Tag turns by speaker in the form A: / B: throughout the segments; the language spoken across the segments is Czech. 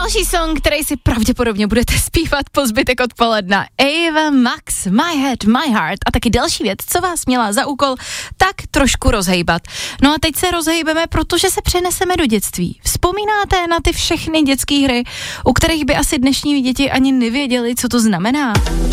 A: Další song, který si pravděpodobně budete zpívat po zbytek odpoledna. Ava Max, My Head, My Heart. A taky další věc, co vás měla za úkol, tak trošku rozhejbat. No a teď se rozhejbeme, protože se přeneseme do dětství. Vzpomínáte na ty všechny dětské hry, u kterých by asi dnešní děti ani nevěděli, co to znamená?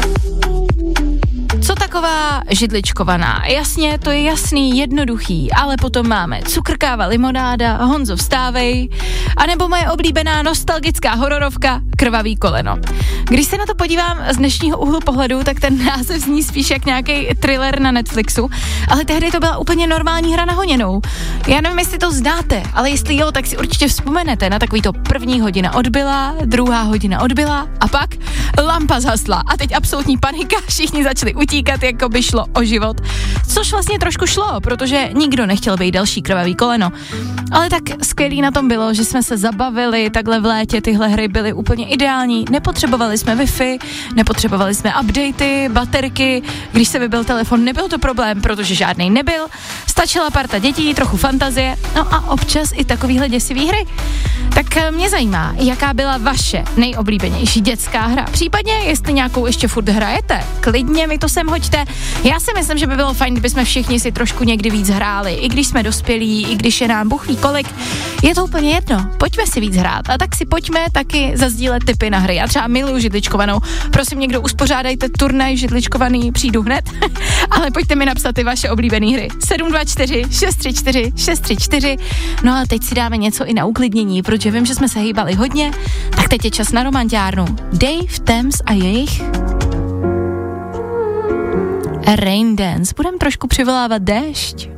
A: Co taková židličkovaná? Jasně, to je jasný, jednoduchý, ale potom máme cukrkáva, limonáda, Honzo vstávej, anebo moje oblíbená nostalgická hororovka Krvavý koleno. Když se na to podívám z dnešního úhlu pohledu, tak ten název zní spíš jak nějaký thriller na Netflixu, ale tehdy to byla úplně normální hra na honěnou. Já nevím, jestli to znáte, ale jestli jo, tak si určitě vzpomenete na takový to první hodina odbyla, druhá hodina odbyla a pak lampa zhasla a teď absolutní panika, všichni začali utíkat, jako by šlo o život. Což vlastně trošku šlo, protože nikdo nechtěl být další Krvavý koleno. Ale tak skvělý na tom bylo, že jsme se zabavili, takhle v létě tyhle hry byly úplně ideální, nepotřebovali jsme Wi-Fi, nepotřebovali jsme updaty, baterky, když se vybil telefon, nebyl to problém, protože žádnej nebyl, stačila parta dětí, trochu fantazie, no a občas i takovýhle děsivý hry. Tak mě zajímá, jaká byla vaše nejoblíbenější dětská hra, případně jestli nějakou ještě furt hrajete, klidně mi to sem hoďte. Já si myslím, že by bylo fajn, kdybychom všichni si trošku někdy víc hráli, i když jsme dospělí, i když je nám Bůh ví kolik, je to úplně jedno, pojďme si víc hrát a tak si pojďme taky zazdílet tipy na hry. Já třeba miluju židličkovanou, prosím někdo uspořádajte turnaj židličkovaný, přijdu hned, ale pojďte mi napsat i vaše oblíbené hry. 724 634 634. No a teď si dáme něco i na uklidnění, protože vím, že jsme se hýbali hodně, tak teď je čas na romantiárnu. Dave, Thames a jejich Rain Dance. Budeme trošku přivolávat déšť.